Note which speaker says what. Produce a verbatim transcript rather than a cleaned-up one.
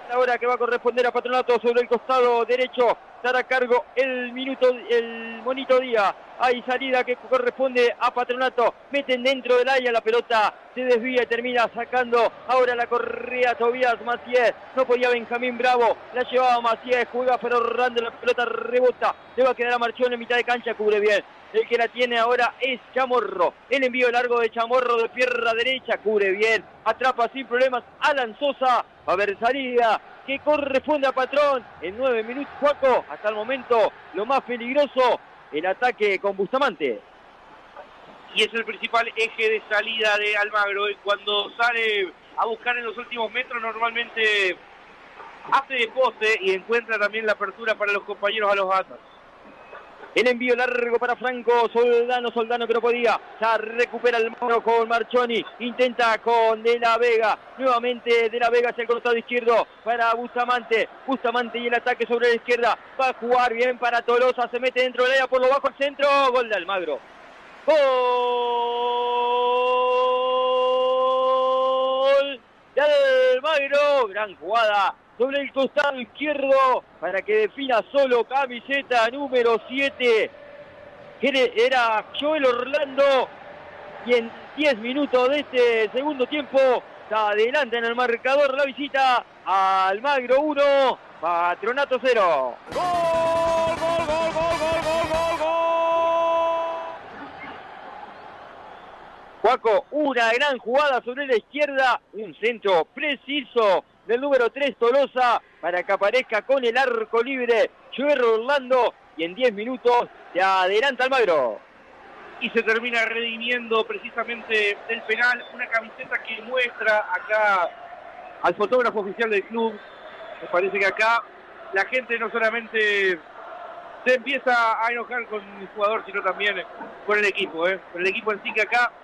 Speaker 1: Ahora que va a corresponder a Patronato sobre el costado derecho, estará a cargo el minuto, el Monito Díaz. Hay salida que corresponde a Patronato, meten dentro del área la pelota, se desvía y termina sacando ahora la correa Tobías Maciés. No podía Benjamín Bravo, la llevaba Maciés, juega Ferrando, la pelota rebota, le va a quedar a Marchón en mitad de cancha, cubre bien. El que la tiene ahora es Chamorro. El envío largo de Chamorro de pierna derecha. Cubre bien. Atrapa sin problemas Alan Sosa. Va a haber salida que corresponde a Patrón. En nueve minutos, Juaco. Hasta el momento, lo más peligroso, el ataque con Bustamante.
Speaker 2: Y es el principal eje de salida de Almagro. Cuando sale a buscar en los últimos metros, normalmente hace de poste y encuentra también la apertura para los compañeros a los bandas.
Speaker 1: El envío largo para Franco, Soldano, Soldano que no podía, ya recupera el mano con Marchoni, intenta con De la Vega, nuevamente De la Vega hacia el costado izquierdo para Bustamante, Bustamante y el ataque sobre la izquierda, va a jugar bien para Tolosa, se mete dentro del área por lo bajo al centro, gol de Almagro. Gol de Almagro, gran jugada sobre el costado izquierdo para que defina solo camiseta número siete, que era Joel Orlando, y en diez minutos de este segundo tiempo está adelante en el marcador la visita a Almagro uno, Patronato cero.
Speaker 3: ¡Gol, gol, gol, gol, gol, gol, gol, gol!
Speaker 1: Juaco, una gran jugada sobre la izquierda, un centro preciso del número tres Tolosa para que aparezca con el arco libre Joel Orlando, y en diez minutos se adelanta Almagro.
Speaker 2: Y se termina redimiendo precisamente del penal, una camiseta que muestra acá al fotógrafo oficial del club. Me parece que acá la gente no solamente se empieza a enojar con el jugador, sino también con el equipo, ¿eh? con el equipo en sí, que acá